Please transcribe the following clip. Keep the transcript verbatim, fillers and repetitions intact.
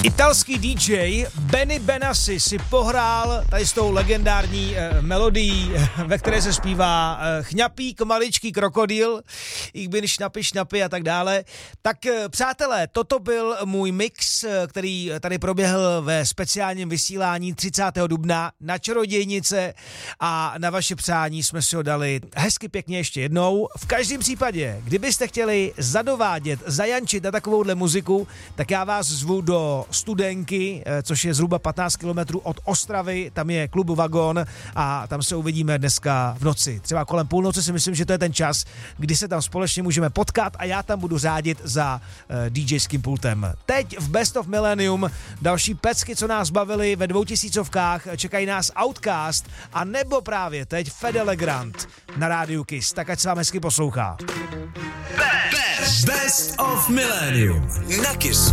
Italský dý džej Benny Benassi si pohrál tady s tou legendární eh, melodií, ve které se zpívá eh, chňapík, maličký krokodýl, ich bin šnapi, šnapi a tak dále. Tak eh, přátelé, toto byl můj mix, eh, který tady proběhl ve speciálním vysílání třicátého dubna na Čarodějnice a na vaše přání jsme si ho dali hezky pěkně ještě jednou. V každém případě, kdybyste chtěli zadovádět, zajančit na takovouhle muziku, tak já vás zvu do Studenky, což je zhruba patnáct kilometrů od Ostravy, tam je klub Vagon a tam se uvidíme dneska v noci. Třeba kolem půlnoci si myslím, že to je ten čas, kdy se tam společně můžeme potkat a já tam budu řádit za uh, DJským pultem. Teď v Best of Millennium další pecky, co nás bavili ve dvoutisícovkách, čekají nás Outcast a nebo právě teď Fede Legrand na rádiu Kiss. Tak ať se vám hezky poslouchá. Best, Best of Millennium na Kiss.